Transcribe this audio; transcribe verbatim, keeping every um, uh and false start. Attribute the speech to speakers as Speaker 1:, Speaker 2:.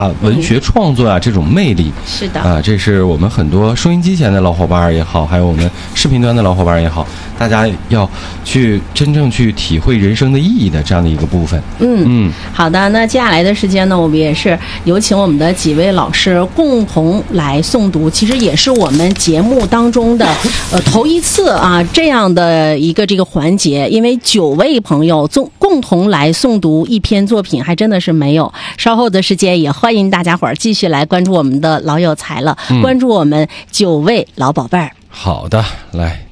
Speaker 1: 啊，文学创作啊，这种魅力
Speaker 2: 是的
Speaker 1: 啊，这是我们很多收音机前的老伙伴也好，还有我们视频端的老伙伴也好，大家要去真正去体会人生的意义的这样的一个部分。
Speaker 2: 嗯
Speaker 1: 嗯，
Speaker 2: 好的，那接下来的时间呢，我们也是有请我们的几位老师共同来诵读，其实也是我们节目当中的呃头一次啊这样的一个这个环节，因为九位朋友共共同来诵读一篇作品，还真的是没有。稍后的时间也欢迎大家伙儿继续来关注我们的老有才了，
Speaker 1: 嗯、
Speaker 2: 关注我们九位老宝贝儿。
Speaker 1: 好的，来。